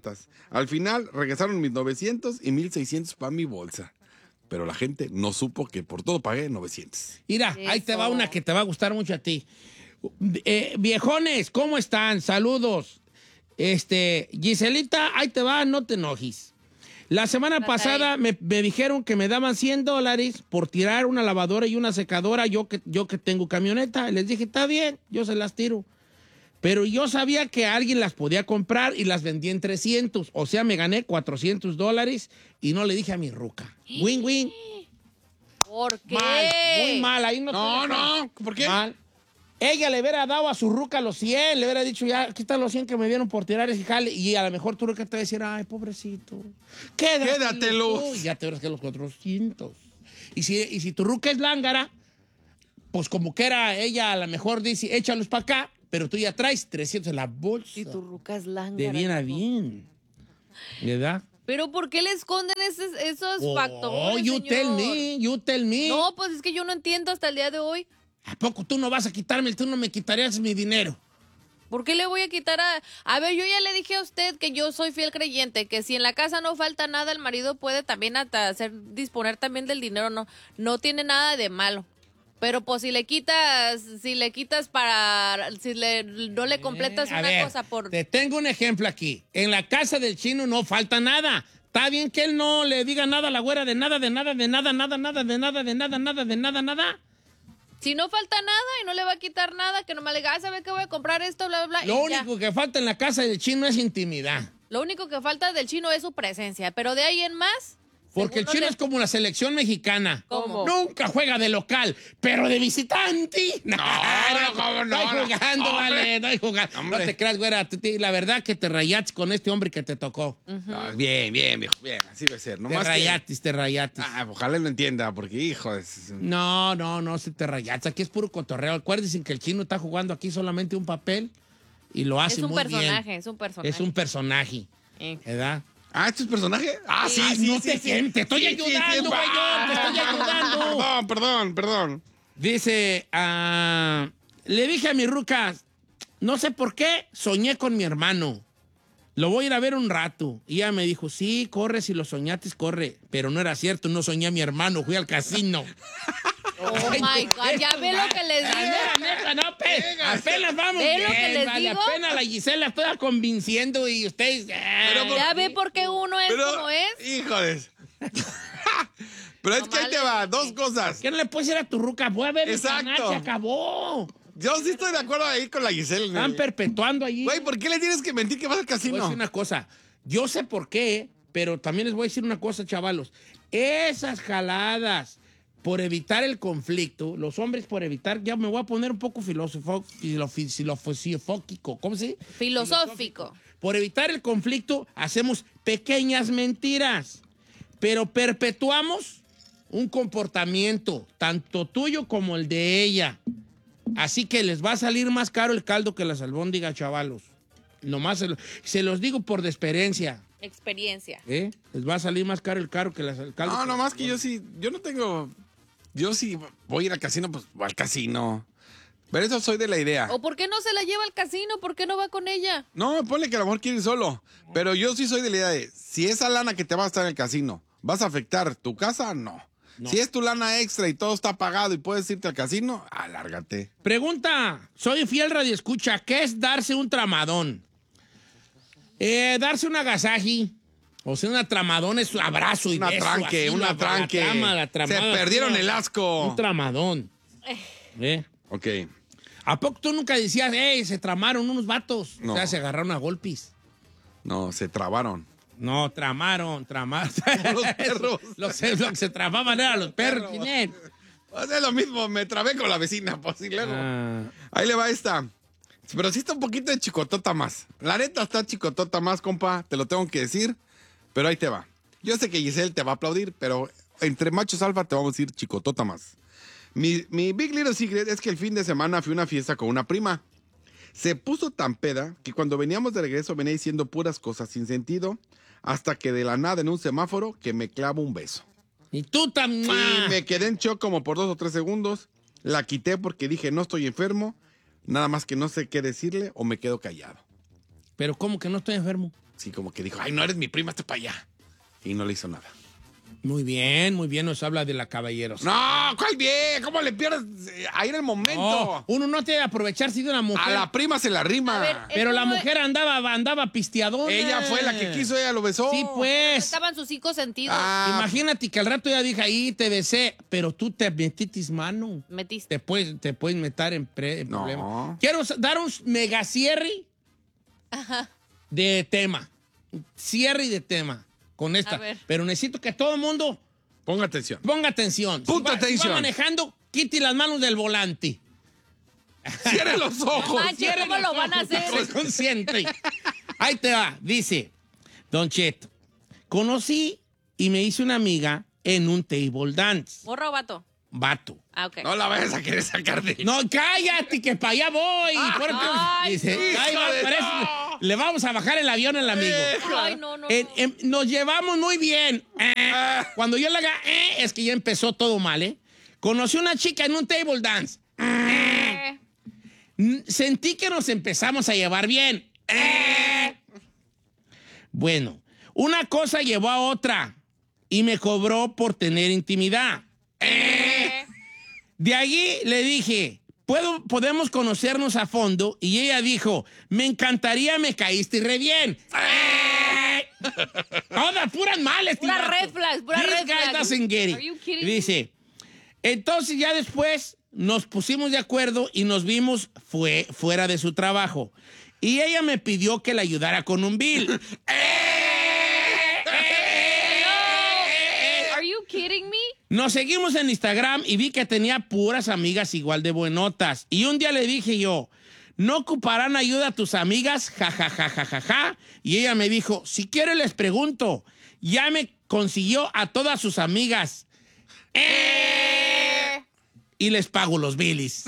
tantas. Al final regresaron mis 900 y 1,600 para mi bolsa. Pero la gente no supo que por todo pagué 900. Mira, ahí te va una que te va a gustar mucho a ti. Viejones, ¿cómo están? Saludos. Giselita, ahí te va, no te enojes. La semana pasada me dijeron que me daban $100 por tirar una lavadora y una secadora, yo que tengo camioneta. Les dije, está bien, yo se las tiro. Pero yo sabía que alguien las podía comprar y las vendí en 300. O sea, me gané $400 y no le dije a mi ruca. Win-win. ¿Por qué? Mal, muy mal. Ahí No, ¿por qué? Mal. Ella le hubiera dado a su ruca los 100, le hubiera dicho, ya, aquí están los 100 que me dieron por tirar ese jale. Y a lo mejor tu ruca te va a decir, ay, pobrecito, Quédatelos. Ya te verás que los 400. Y si tu ruca es lángara, pues como que era ella, a lo mejor dice, échalos para acá, pero tú ya traes 300 en la bolsa. Y tu ruca es lángara. De bien a bien. ¿Verdad? ¿Pero por qué le esconden esos factores, you señor? you tell me. No, pues es que yo no entiendo hasta el día de hoy. ¿A poco tú no vas a quitarme, tú no me quitarías mi dinero? ¿Por qué le voy a quitar a...? A ver, yo ya le dije a usted que yo soy fiel creyente, que si en la casa no falta nada, el marido puede también hasta disponer también del dinero, no tiene nada de malo. Pero pues si le quitas no le completas A una ver, cosa por... Te tengo un ejemplo aquí. En la casa del chino no falta nada. Está bien que él no le diga nada a la güera de nada. Si no falta nada y no le va a quitar nada, que nomás le diga, ¿sabe qué voy a comprar esto? Bla, bla, bla. Lo y ya. único que falta en la casa del chino es intimidad. Lo único que falta del chino es su presencia, pero de ahí en más... Porque el según chino no es como la selección mexicana. ¿Cómo? Nunca juega de local, pero de visitante. No, estoy jugando, vale, no hay jugando. No te creas, güera. La verdad que te rayaste con este hombre que te tocó. No, bien, viejo, bien. Así debe ser. Te rayaste. Ojalá lo entienda, porque, hijo... No, se te rayaste. Aquí es puro cotorreo. Acuérdense que el chino está jugando aquí solamente un papel y lo hace muy bien. Es un personaje. Es un personaje, ¿verdad? ¿Este es personaje? Sí, no te estoy ayudando, güey, te estoy ayudando. Perdón. Dice, le dije a mi ruca, no sé por qué, soñé con mi hermano. Lo voy a ir a ver un rato. Y ella me dijo, sí, corre, si lo soñaste, corre. Pero no era cierto, no soñé a mi hermano, fui al casino. Oh my God, ya ve lo que les digo. Apenas vamos ¿Ve bien, lo que les digo? apenas la Gisela estoy convenciendo y ustedes... Ya ve por qué uno es como es. Híjoles. Pero es que ahí te va, dos cosas. ¿Qué no le puedes decir a tu ruca? Voy a ver el Exacto. canal, se acabó. Yo sí estoy de acuerdo ahí con la Giselle. Están perpetuando allí. Güey, ¿por qué le tienes que mentir que vas al Voy a casino? decir una cosa. Yo sé por qué, pero también les voy a decir una cosa, chavalos. Esas jaladas por evitar el conflicto, los hombres por evitar, ya me voy a poner un poco filosófico, ¿cómo se dice? Filosófico. Por evitar el conflicto, hacemos pequeñas mentiras, pero perpetuamos un comportamiento, tanto tuyo como el de ella. Así que les va a salir más caro el caldo que las albóndigas, chavalos. Nomás se los digo por experiencia. Experiencia. Les va a salir más caro el caldo. No, nomás que yo sí voy a ir al casino, pues voy al casino. Pero eso soy de la idea. ¿O por qué no se la lleva al casino? ¿Por qué no va con ella? No, ponle que a lo mejor quiere ir solo. Pero yo sí soy de la idea de, si esa lana que te va a estar en el casino, ¿vas a afectar tu casa? No. Si es tu lana extra y todo está pagado y puedes irte al casino, alárgate. Pregunta, soy fiel radioescucha, ¿qué es darse un tramadón? Darse un agasaji, o sea, una tramadón es un abrazo y beso. Una tranque. La tramada, se perdieron el asco. Un tramadón. Ok. ¿A poco tú nunca decías, se tramaron unos vatos? No. O sea, se agarraron a golpes. No, se trabaron. No, tramaron. Los perros. Los que se tramaban eran los perros, Ginette. O sea, lo mismo, me trabé con la vecina, pues, y luego. Ahí le va esta. Pero sí está un poquito de chicotota más. La neta está chicotota más, compa, te lo tengo que decir. Pero ahí te va. Yo sé que Giselle te va a aplaudir, pero entre machos alfa te vamos a decir chicotota más. Mi Big Little Secret es que el fin de semana fui a una fiesta con una prima. Se puso tan peda que cuando veníamos de regreso venía diciendo puras cosas sin sentido, hasta que de la nada en un semáforo que me clavo un beso. Y tú también. Y me quedé en shock como por 2 o 3 segundos. La quité porque dije, no estoy enfermo, nada más que no sé qué decirle o me quedo callado. Pero ¿cómo que no estoy enfermo? Sí, como que dijo, ay, no eres mi prima, hazte para allá. Y no le hizo nada. Muy bien, nos habla de la caballeros. No, ¿cuál bien? ¿Cómo le pierdes ahí en el momento? No, uno no debe aprovecharse de una mujer. A la prima se la rima. A ver, Pero eso la no mujer andaba pisteadona. Ella fue la que quiso, ella lo besó. Sí, pues. estaban sus 5 sentidos. Imagínate que al rato ya dije, ahí te besé, pero tú te metiste mano. Metiste. Te puedes meter en No. problemas. Quiero dar un mega cierre de tema. Cierre de tema con esta. A ver. Pero necesito que todo el mundo Ponga atención. ponga atención. Punta Si atención. va manejando, quite las manos del volante. Cierre los ojos. Manche, ¿cómo lo van a hacer? Soy consciente. Ahí te va. Dice, Don Cheto, conocí y me hice una amiga en un table dance. ¿Morra o vato? Vato. Ah, ok. No la vayas a querer sacar de... No, cállate, que para allá voy. Ay, Dice, no. ahí va, Hijo de parece- no. le vamos a bajar el avión al amigo. Ay, no. Nos llevamos muy bien. Cuando yo le haga, es que ya empezó todo mal, ¿eh? Conocí una chica en un table dance. Sentí que nos empezamos a llevar bien. Bueno, una cosa llevó a otra y me cobró por tener intimidad. De allí le dije, podemos conocernos a fondo, y ella dijo, me encantaría, me caíste re bien. Todas puras males. Pura tío. red flags, pura This red guy flags. doesn't get it. Are you kidding me? Dice, entonces ya después nos pusimos de acuerdo y nos vimos fuera de su trabajo. Y ella me pidió que le ayudara con un bill. Are you kidding me? Nos seguimos en Instagram y vi que tenía puras amigas igual de buenotas. Y un día le dije yo, ¿no ocuparán ayuda a tus amigas? Ja, ja, ja, ja, ja, ja. Y ella me dijo, si quiere les pregunto. Ya me consiguió a todas sus amigas. Y les pago los bilis.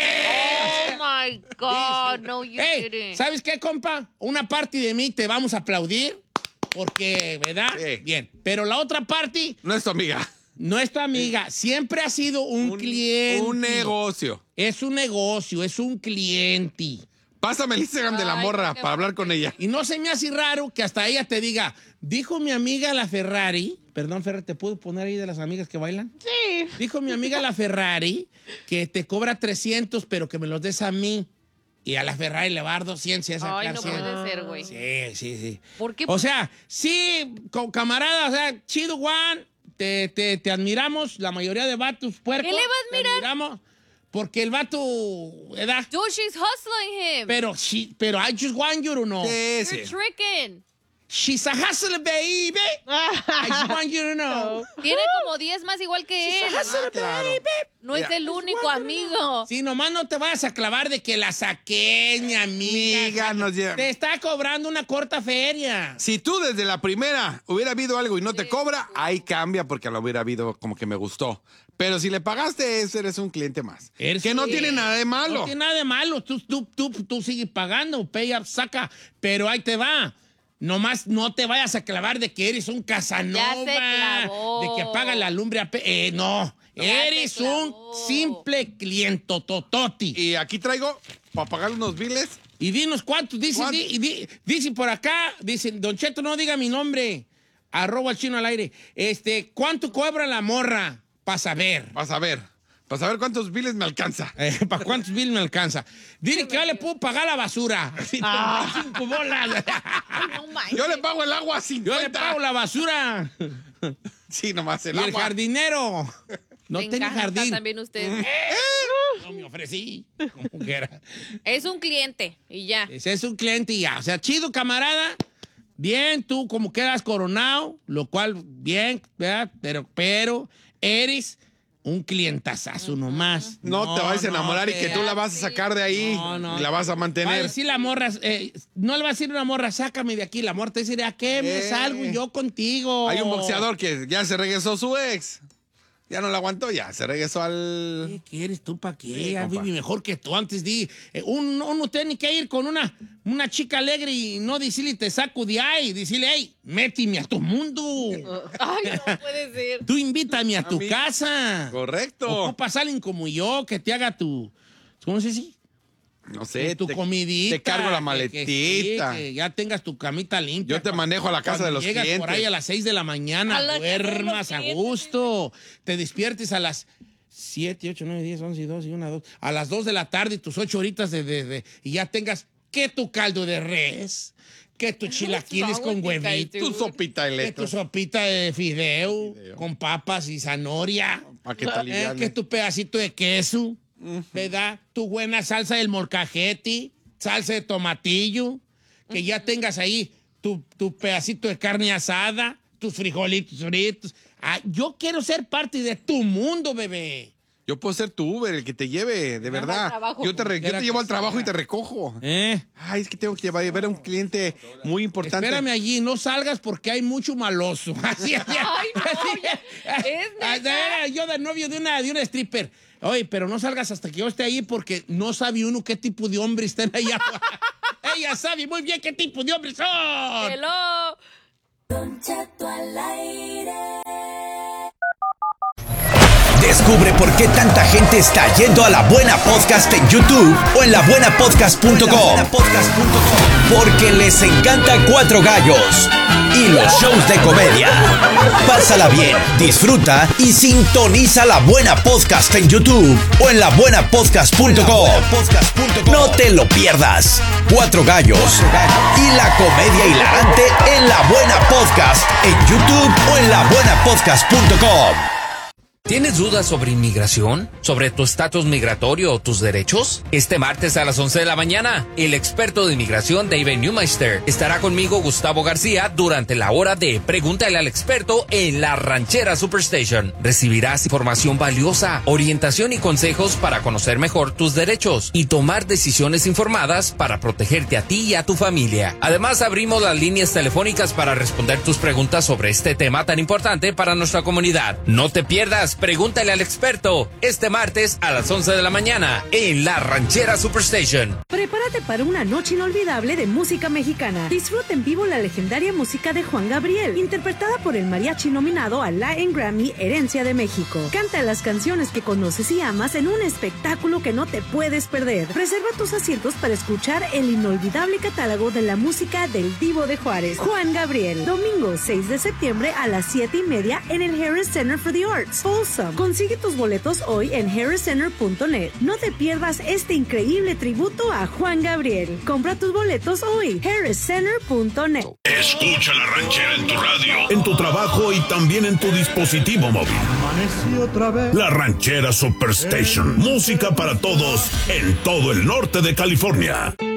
Oh my God, no, you Hey, didn't. ¿sabes qué, compa? Una parte de mí te vamos a aplaudir porque, ¿verdad? Sí. Bien. Pero la otra parte No es tu amiga. no es tu amiga. Siempre ha sido un cliente. Un negocio. Es un negocio, es un cliente. Pásame el Instagram de la Ay, morra qué para hablar con ella. Y no se me hace raro que hasta ella te diga, dijo mi amiga la Ferrari, perdón, Ferrari, ¿te puedo poner ahí de las amigas que bailan? Sí. Dijo mi amiga la Ferrari que te cobra 300, pero que me los des a mí. Y a la Ferrari le va a dar 200 y a sacar Ay, no 100. puede ser, güey. Sí. ¿Por qué? O sea, sí, camarada, o sea, chido, Juan, te admiramos, la mayoría de vatos puercos. ¿Qué le va a te admirar? admiramos porque el vato, ¿verdad? Dude, she's hustling him. Pero I just want you to know. Sí, You're sí. tricking. She's a hustler, baby. I just want you to know. Tiene como 10 más igual que él. Claro. No es el único amigo. Sí, nomás no te vayas a clavar de que la saqué, mi amiga. Amiga, nos lleva. Te está cobrando una corta feria. Si tú desde la primera hubiera habido algo y no te cobra, ahí cambia porque lo hubiera habido como que me gustó. Pero si le pagaste eso, eres un cliente más. Que no tiene nada de malo. No tiene nada de malo. Tú sigues pagando, pay up, saca. Pero ahí te va. Nomás no te vayas a clavar de que eres un Casanova. Ya se clavó. De que paga la lumbre a no. Ya Eres se un clavó. simple cliente tototi. Y aquí traigo para pagar unos biles. Y dinos cuántos. Dice, ¿Cuántos? dice por acá, dice, Don Cheto, no diga mi nombre. @ chino al aire. ¿Cuánto cobra la morra? Para saber. Vas a ver cuántos biles me alcanza. ¿Para cuántos mil me alcanza? Dile que yo le puedo pagar la basura. 5 bolas. No manches. Yo le pago el agua a 50. Yo le pago la basura. Sí, nomás el Y el agua. jardinero. No Le tiene encanta jardín. también usted. No me ofrecí. Como quiera. Es un cliente y ya. Ese es un cliente y ya. O sea, chido, camarada. Bien, tú como quedas coronado, lo cual, bien, ¿verdad? Pero eres un clientazazo nomás. No te vayas a enamorar y que tú la vas a sacar de ahí No. y la vas a Va a mantener. decir la morra, no le va a decir una morra, sácame de aquí. La morra te dice, ¿a qué me salgo yo contigo? Hay un boxeador que ya se regresó su ex. Ya no la aguantó, ya se regresó al... ¿Qué quieres tú para qué? Sí, Ya compa. vive mejor que tú antes di. Uno tiene que ir con una chica alegre y no decirle te saco de ahí. Decirle, hey, méteme a tu mundo. Ay, no puede ser. Tú invítame a tu mí. casa. Correcto. Ocupas a alguien como yo que te haga tu... ¿Cómo se dice? No sé. Tu comidita. Te cargo la maletita. Que ya tengas tu camita limpia. Yo te manejo a la casa de los llegas clientes. Por ahí a las 6 de la mañana, duermas a gusto. Te despiertes a las 7, 8, 9, 10, 11, 12, 1, 2. A las 2 de la tarde, tus 8 horitas y ya tengas que tu caldo de res, que tu chilaquiles con huevito, Tu sopita de que tu sopita de fideo con papas y zanahoria, para que te aliviane. que tu pedacito de queso, ¿verdad? Tu buena salsa del molcajete, salsa de tomatillo, que ya tengas ahí tu pedacito de carne asada, tus frijolitos fritos. Yo quiero ser parte de tu mundo, bebé. Yo puedo ser tu Uber, el que te lleve, de verdad. Yo te llevo al trabajo y te recojo. Ay, es que tengo que ver a un cliente muy importante. Espérame allí, no salgas porque hay mucho maloso. Así. Ay, no, Yo de novio de una stripper. Oye, pero no salgas hasta que yo esté ahí porque no sabe uno qué tipo de hombres están allá. Ella sabe muy bien qué tipo de hombres son. Hello. Don Cheto al aire. Descubre por qué tanta gente está yendo a La Buena Podcast en YouTube o en labuenapodcast.com. Porque les encanta Cuatro Gallos y los shows de comedia. Pásala bien, disfruta y sintoniza La Buena Podcast en YouTube o en labuenapodcast.com. No te lo pierdas. Cuatro Gallos y la comedia hilarante en La Buena Podcast en YouTube o en labuenapodcast.com. ¿Tienes dudas sobre inmigración? ¿Sobre tu estatus migratorio o tus derechos? Este martes a las 11 de la mañana, el experto de inmigración David Neumeister estará conmigo, Gustavo García, durante la hora de Pregúntale al experto en La Ranchera Superstation. Recibirás información valiosa, orientación y consejos para conocer mejor tus derechos y tomar decisiones informadas para protegerte a ti y a tu familia. Además, abrimos las líneas telefónicas para responder tus preguntas sobre este tema tan importante para nuestra comunidad. No te pierdas Pregúntale al experto este martes a las 11 de la mañana en La Ranchera Superstation. Prepárate para una noche inolvidable de música mexicana. Disfruta en vivo la legendaria música de Juan Gabriel, interpretada por el mariachi nominado al Latin Grammy Herencia de México. Canta las canciones que conoces y amas en un espectáculo que no te puedes perder. Reserva tus asientos para escuchar el inolvidable catálogo de la música del Divo de Juárez, Juan Gabriel. Domingo 6 de septiembre a las 7:30 en el Harris Center for the Arts. Consigue tus boletos hoy en harriscenter.net. No te pierdas este increíble tributo a Juan Gabriel. Compra tus boletos hoy. harriscenter.net. Escucha La Ranchera en tu radio, en tu trabajo y también en tu dispositivo móvil. La Ranchera Superstation. Música para todos en todo el norte de California.